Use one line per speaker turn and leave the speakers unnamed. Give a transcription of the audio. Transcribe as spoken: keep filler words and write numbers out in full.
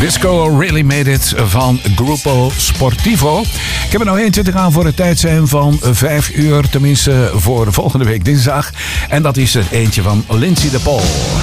Disco Really Made It van Grupo Sportivo. Ik heb er nog eenentwintig aan voor het tijd zijn van vijf uur. Tenminste voor volgende week dinsdag. En dat is er eentje van Lindsay de Paul.